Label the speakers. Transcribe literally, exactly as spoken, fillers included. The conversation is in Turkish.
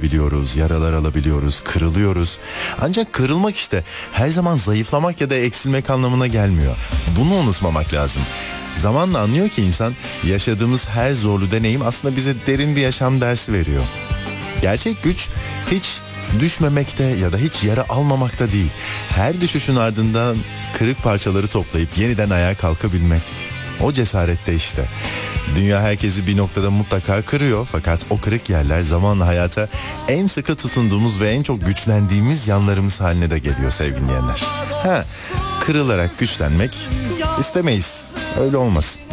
Speaker 1: düşebiliyoruz, yaralar alabiliyoruz, kırılıyoruz. Ancak kırılmak işte her zaman zayıflamak ya da eksilmek anlamına gelmiyor. Bunu unutmamak lazım. Zamanla anlıyor ki insan, yaşadığımız her zorlu deneyim aslında bize derin bir yaşam dersi veriyor. Gerçek güç hiç düşmemekte ya da hiç yara almamakta değil. Her düşüşün ardından kırık parçaları toplayıp yeniden ayağa kalkabilmek. O cesarette işte. Dünya herkesi bir noktada mutlaka kırıyor, fakat o kırık yerler zamanla hayata en sıkı tutunduğumuz ve en çok güçlendiğimiz yanlarımız haline de geliyor sevgili dinleyenler. Ha, kırılarak güçlenmek istemeyiz. Öyle olmasın.